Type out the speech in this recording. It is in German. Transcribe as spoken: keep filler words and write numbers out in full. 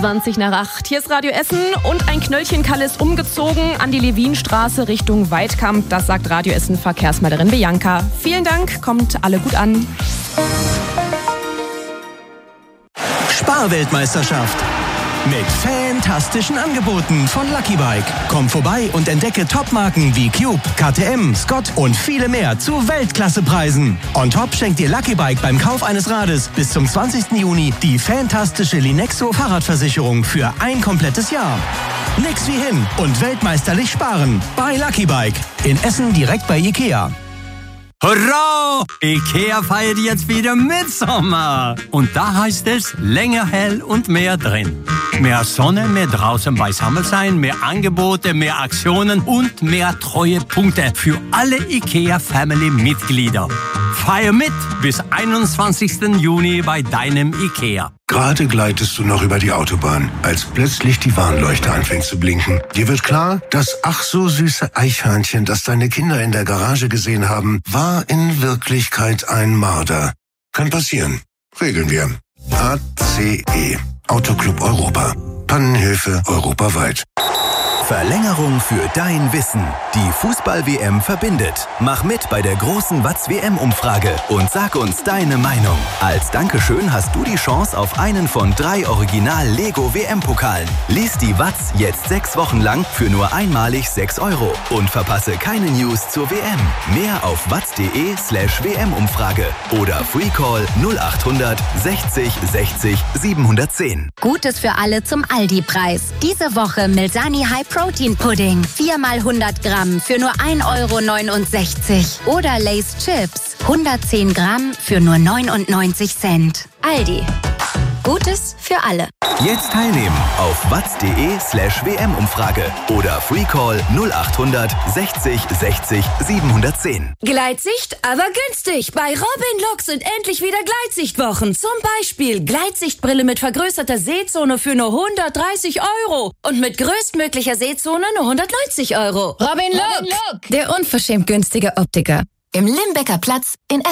zwanzig nach acht. Hier ist Radio Essen und ein Knöllchenkalle ist umgezogen an die Levinstraße Richtung Weidkamp. Das sagt Radio Essen Verkehrsmelderin Bianca. Vielen Dank, kommt alle gut an. Sparweltmeisterschaft. Mit fantastischen Angeboten von Lucky Bike. Komm vorbei und entdecke Topmarken wie Cube, K T M, Scott und viele mehr zu Weltklassepreisen. On top schenkt dir Lucky Bike beim Kauf eines Rades bis zum zwanzigsten Juni die fantastische Linexo Fahrradversicherung für ein komplettes Jahr. Nix wie hin und weltmeisterlich sparen bei Lucky Bike. In Essen direkt bei Ikea. Hurra! Ikea feiert jetzt wieder Mitsommer. Und da heißt es länger hell und mehr drin. Mehr Sonne, mehr draußen beisammen sein, mehr Angebote, mehr Aktionen und mehr Treuepunkte für alle Ikea-Family-Mitglieder. Feier mit bis einundzwanzigsten Juni bei deinem Ikea. Gerade gleitest du noch über die Autobahn, als plötzlich die Warnleuchte anfängt zu blinken. Dir wird klar, das ach so süße Eichhörnchen, das deine Kinder in der Garage gesehen haben, war in Wirklichkeit ein Marder. Kann passieren. Regeln wir. A C E. Autoclub Europa. Pannenhilfe europaweit. Verlängerung für dein Wissen. Die Fußball-W M verbindet. Mach mit bei der großen Watz-W M-Umfrage und sag uns deine Meinung. Als Dankeschön hast du die Chance auf einen von drei Original-Lego-W M-Pokalen. Lies die Watz jetzt sechs Wochen lang für nur einmalig sechs Euro. Und verpasse keine News zur W M. Mehr auf watz.de slash WM-Umfrage oder Freecall null achthundert sechzig sechzig siebenhundertzehn. Gutes für alle zum Aldi-Preis. Diese Woche Milsani High Protein Pudding. vier mal hundert Gramm für nur ein Euro neunundsechzig. Oder Lay's Chips. hundertzehn Gramm für nur neunundneunzig Cent. Aldi. Gutes für alle. Jetzt teilnehmen auf watz.de slash WM-Umfrage oder Freecall null achthundert sechzig sechzig siebenhundertzehn. Gleitsicht, aber günstig. Bei Robin Look sind endlich wieder Gleitsichtwochen. Zum Beispiel Gleitsichtbrille mit vergrößerter Sehzone für nur hundertdreißig Euro. Und mit größtmöglicher Sehzone nur hundertneunzig Euro. Robin Look, der unverschämt günstige Optiker. Im Limbecker Platz in Essen.